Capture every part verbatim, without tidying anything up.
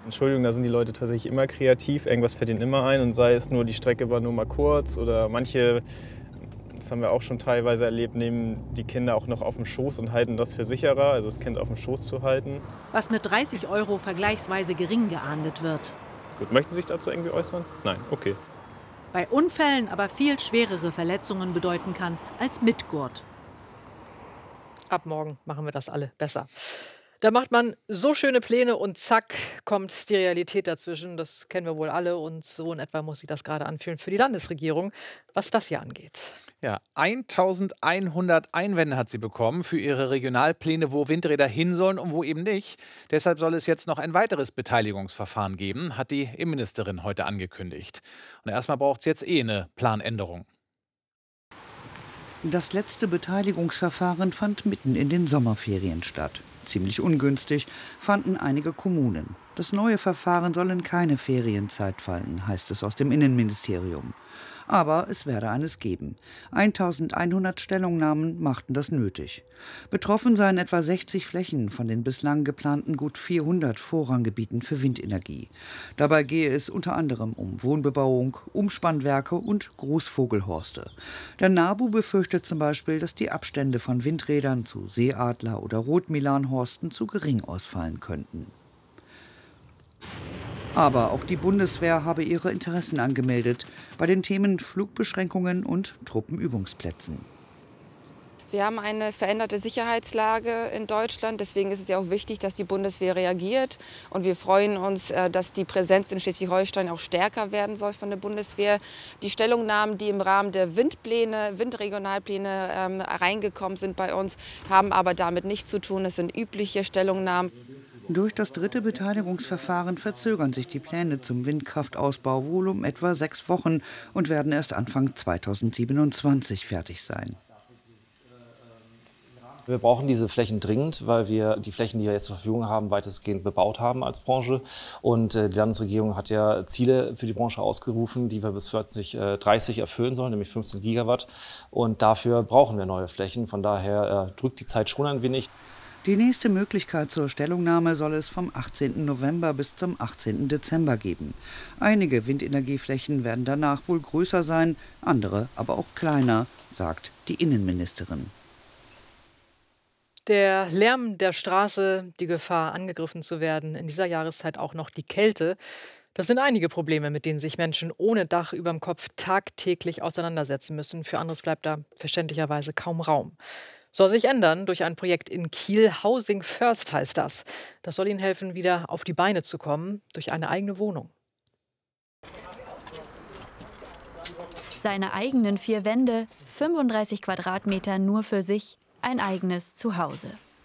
Entschuldigung, da sind die Leute tatsächlich immer kreativ. Irgendwas fällt ihnen immer ein und sei es nur, die Strecke war nur mal kurz oder manche, das haben wir auch schon teilweise erlebt, nehmen die Kinder auch noch auf dem Schoß und halten das für sicherer, also das Kind auf dem Schoß zu halten. Was mit dreißig Euro vergleichsweise gering geahndet wird. Gut, möchten Sie sich dazu irgendwie äußern? Nein, okay. Bei Unfällen aber viel schwerere Verletzungen bedeuten kann als mit Gurt. Ab morgen machen wir das alle besser. Da macht man so schöne Pläne und zack, kommt die Realität dazwischen. Das kennen wir wohl alle und so in etwa muss sich das gerade anfühlen für die Landesregierung, was das hier angeht. Ja, eintausendeinhundert Einwände hat sie bekommen für ihre Regionalpläne, wo Windräder hin sollen und wo eben nicht. Deshalb soll es jetzt noch ein weiteres Beteiligungsverfahren geben, hat die Innenministerin heute angekündigt. Und erstmal braucht es jetzt eh eine Planänderung. Das letzte Beteiligungsverfahren fand mitten in den Sommerferien statt. Ziemlich ungünstig fanden einige Kommunen. Das neue Verfahren soll in keine Ferienzeit fallen, heißt es aus dem Innenministerium. Aber es werde eines geben. eintausendeinhundert Stellungnahmen machten das nötig. Betroffen seien etwa sechzig Flächen von den bislang geplanten gut vierhundert Vorranggebieten für Windenergie. Dabei gehe es unter anderem um Wohnbebauung, Umspannwerke und Großvogelhorste. Der NABU befürchtet zum Beispiel, dass die Abstände von Windrädern zu Seeadler- oder Rotmilanhorsten zu gering ausfallen könnten. Aber auch die Bundeswehr habe ihre Interessen angemeldet bei den Themen Flugbeschränkungen und Truppenübungsplätzen. Wir haben eine veränderte Sicherheitslage in Deutschland. Deswegen ist es ja auch wichtig, dass die Bundeswehr reagiert. Und wir freuen uns, dass die Präsenz in Schleswig-Holstein auch stärker werden soll von der Bundeswehr. Die Stellungnahmen, die im Rahmen der Windpläne, Windregionalpläne ähm, reingekommen sind bei uns, haben aber damit nichts zu tun. Es sind übliche Stellungnahmen. Durch das dritte Beteiligungsverfahren verzögern sich die Pläne zum Windkraftausbau wohl um etwa sechs Wochen und werden erst Anfang zweitausendsiebenundzwanzig fertig sein. Wir brauchen diese Flächen dringend, weil wir die Flächen, die wir jetzt zur Verfügung haben, weitestgehend bebaut haben als Branche. Und die Landesregierung hat ja Ziele für die Branche ausgerufen, die wir bis zwanzig dreißig erfüllen sollen, nämlich fünfzehn Gigawatt. Und dafür brauchen wir neue Flächen. Von daher drückt die Zeit schon ein wenig. Die nächste Möglichkeit zur Stellungnahme soll es vom achtzehnten November bis zum achtzehnten Dezember geben. Einige Windenergieflächen werden danach wohl größer sein, andere aber auch kleiner, sagt die Innenministerin. Der Lärm der Straße, die Gefahr, angegriffen zu werden, in dieser Jahreszeit auch noch die Kälte. Das sind einige Probleme, mit denen sich Menschen ohne Dach überm Kopf tagtäglich auseinandersetzen müssen. Für anderes bleibt da verständlicherweise kaum Raum. Soll sich ändern durch ein Projekt in Kiel. Housing First heißt das. Das soll ihnen helfen, wieder auf die Beine zu kommen, durch eine eigene Wohnung. Seine eigenen vier Wände, fünfunddreißig Quadratmeter nur für sich, ein eigenes Zuhause.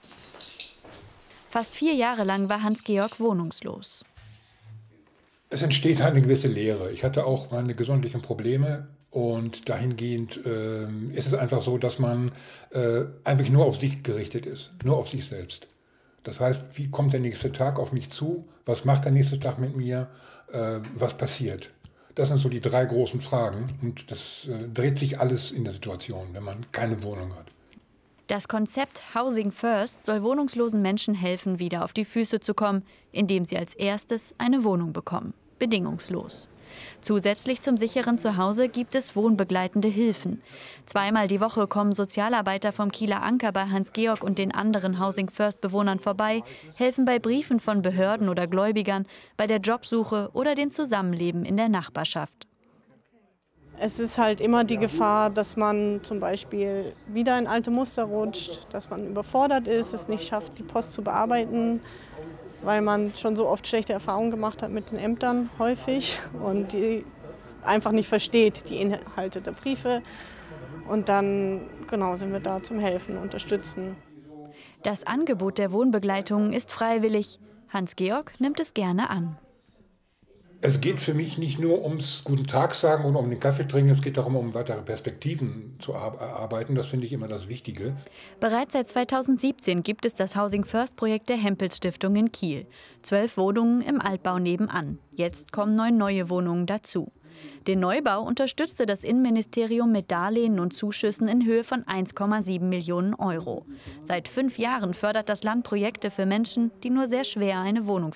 Fast vier Jahre lang war Hans-Georg wohnungslos. Es entsteht eine gewisse Leere. Ich hatte auch meine gesundheitlichen Probleme. Und dahingehend äh, ist es einfach so, dass man äh, einfach nur auf sich gerichtet ist, nur auf sich selbst. Das heißt, wie kommt der nächste Tag auf mich zu? Was macht der nächste Tag mit mir? Äh, was passiert? Das sind so die drei großen Fragen. Und das äh, dreht sich alles in der Situation, wenn man keine Wohnung hat. Das Konzept Housing First soll wohnungslosen Menschen helfen, wieder auf die Füße zu kommen, indem sie als erstes eine Wohnung bekommen. Bedingungslos. Zusätzlich zum sicheren Zuhause gibt es wohnbegleitende Hilfen. Zweimal die Woche kommen Sozialarbeiter vom Kieler Anker bei Hans-Georg und den anderen Housing First-Bewohnern vorbei, helfen bei Briefen von Behörden oder Gläubigern, bei der Jobsuche oder dem Zusammenleben in der Nachbarschaft. Es ist halt immer die Gefahr, dass man zum Beispiel wieder in alte Muster rutscht, dass man überfordert ist, es nicht schafft, die Post zu bearbeiten, weil man schon so oft schlechte Erfahrungen gemacht hat mit den Ämtern häufig und die einfach nicht versteht, die Inhalte der Briefe. Und dann genau, sind wir da zum Helfen, unterstützen. Das Angebot der Wohnbegleitung ist freiwillig. Hans-Georg nimmt es gerne an. Es geht für mich nicht nur ums Guten Tag sagen oder um den Kaffee trinken, es geht darum, um weitere Perspektiven zu erarbeiten. Das finde ich immer das Wichtige. Bereits seit zweitausendsiebzehn gibt es das Housing First Projekt der Hempels Stiftung in Kiel. Zwölf Wohnungen im Altbau nebenan. Jetzt kommen neun neue Wohnungen dazu. Den Neubau unterstützte das Innenministerium mit Darlehen und Zuschüssen in Höhe von eins Komma sieben Millionen Euro. Seit fünf Jahren fördert das Land Projekte für Menschen, die nur sehr schwer eine Wohnung